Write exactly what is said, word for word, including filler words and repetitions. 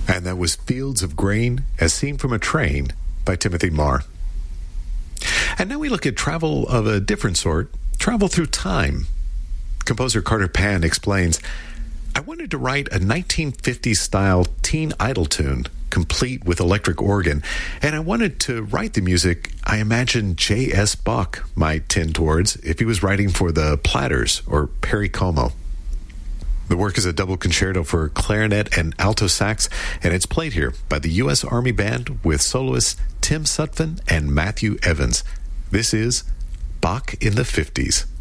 And that was Fields of Grain as Seen from a Train by Timothy Marr. And now we look at travel of a different sort, travel through time. Composer Carter Pan explains, I wanted to write a nineteen fifties-style teen idol tune, complete with electric organ, and I wanted to write the music I imagined J S. Bach might tend towards if he was writing for the Platters or Perry Como. The work is a double concerto for clarinet and alto sax, and it's played here by the U S. Army Band with soloists Tim Sutphin and Matthew Evans. This is Bach in the fifties.